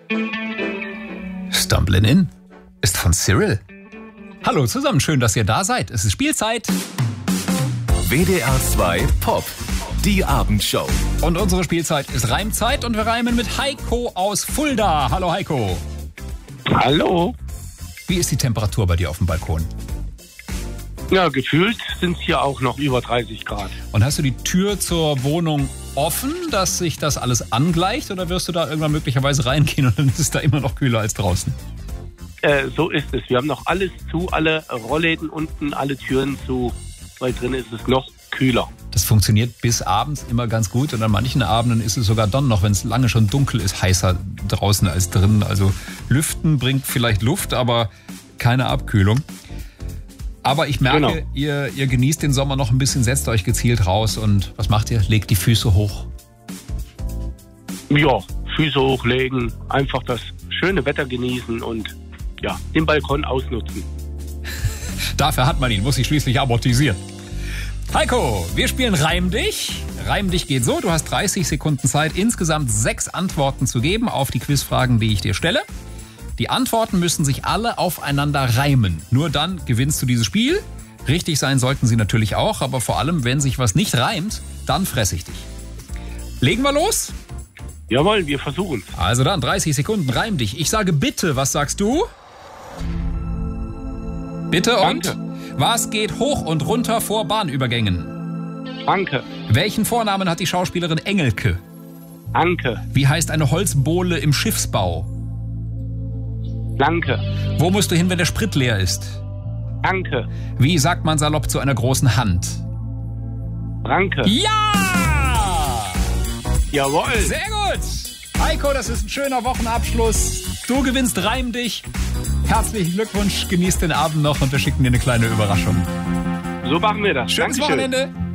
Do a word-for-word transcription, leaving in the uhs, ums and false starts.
Stumblin' In ist von Cyril. Hallo zusammen, schön, dass ihr da seid. Es ist Spielzeit. W D R zwei Pop, die Abendshow. Und unsere Spielzeit ist Reimzeit und wir reimen mit Heiko aus Fulda. Hallo Heiko. Hallo. Wie ist die Temperatur bei dir auf dem Balkon? Ja, gefühlt sind es hier auch noch über dreißig Grad. Und hast du die Tür zur Wohnung offen, dass sich das alles angleicht, oder wirst du da irgendwann möglicherweise reingehen und dann ist es da immer noch kühler als draußen? Äh, so ist es. Wir haben noch alles zu, alle Rollläden unten, alle Türen zu, weil drin ist es noch kühler. Das funktioniert bis abends immer ganz gut und an manchen Abenden ist es sogar dann noch, wenn es lange schon dunkel ist, heißer draußen als drin. Also Lüften bringt vielleicht Luft, aber keine Abkühlung. Aber ich merke, genau. ihr, ihr genießt den Sommer noch ein bisschen, setzt euch gezielt raus und was macht ihr? Legt die Füße hoch? Ja, Füße hochlegen, einfach das schöne Wetter genießen und ja, den Balkon ausnutzen. Dafür hat man ihn, muss sich schließlich amortisieren. Heiko, wir spielen Reim dich. Reim dich geht so, du hast dreißig Sekunden Zeit, insgesamt sechs Antworten zu geben auf die Quizfragen, die ich dir stelle. Die Antworten müssen sich alle aufeinander reimen. Nur dann gewinnst du dieses Spiel. Richtig sein sollten sie natürlich auch, aber vor allem, wenn sich was nicht reimt, dann fresse ich dich. Legen wir los? Jawohl, wir versuchen es. Also dann, dreißig Sekunden, reim dich. Ich sage bitte, was sagst du? Bitte und? Danke. Was geht hoch und runter vor Bahnübergängen? Danke. Welchen Vornamen hat die Schauspielerin Engelke? Anke. Wie heißt eine Holzbohle im Schiffsbau? Danke. Wo musst du hin, wenn der Sprit leer ist? Danke. Wie sagt man salopp zu einer großen Hand? Danke. Ja! Jawohl. Sehr gut! Heiko, das ist ein schöner Wochenabschluss. Du gewinnst Reim dich. Herzlichen Glückwunsch, genießt den Abend noch und wir schicken dir eine kleine Überraschung. So machen wir das. Schönes Dankeschön. Wochenende.